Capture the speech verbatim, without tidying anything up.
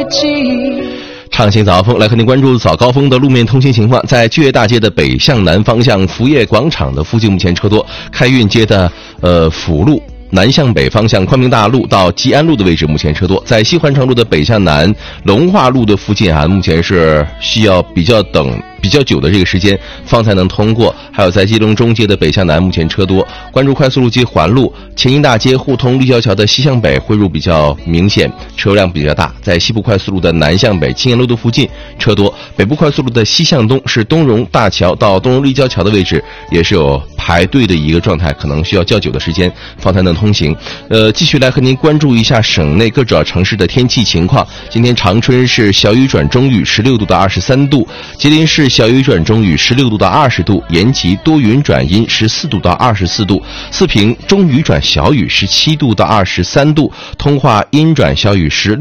畅行早高峰，来和您关注早高峰的路面通行情况。在巨业大街的北向南方向，福业广场的附近目前车多；开运街的呃辅路南向北方向，宽平大路到吉安路的位置目前车多。在西环城路的北向南，龙化路的附近啊，目前是需要比较等比较久的这个时间方才能通过。还有在基隆中街的北向南目前车多。关注快速路及环路前营大街互通立交桥的西向北汇入比较明显，车流量比较大。在西部快速路的南向北青岩路的附近车多。北部快速路的西向东是东荣大桥到东荣立交桥的位置也是有排队的一个状态，可能需要较久的时间方才能通行。呃，继续来和您关注一下省内各主要城市的天气情况。今天长春市小雨转中雨，十六度到二十三度；吉林市小雨转中雨，十六度到二十度；延吉多云转阴，十四度到二十四度；四平中雨转小雨，十七度到二十三度；通化阴转小雨，十